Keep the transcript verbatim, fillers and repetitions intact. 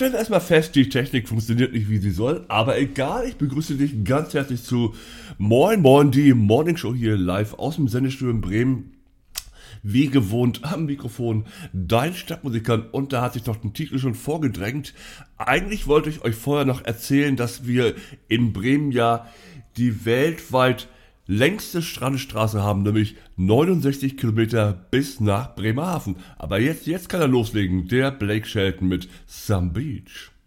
stellen wir erstmal fest, die Technik funktioniert nicht, wie sie soll. Aber egal, ich begrüße dich ganz herzlich zu Moin Moin, die Morning Show hier live aus dem Sendestudio in Bremen. Wie gewohnt am Mikrofon dein Stadtmusikant, und da hat sich doch ein Titel schon vorgedrängt. Eigentlich wollte ich euch vorher noch erzählen, dass wir in Bremen ja die weltweit längste Strandstraße haben, nämlich neunundsechzig Kilometer bis nach Bremerhaven. Aber jetzt, jetzt kann er loslegen, der Blake Shelton mit Some Beach.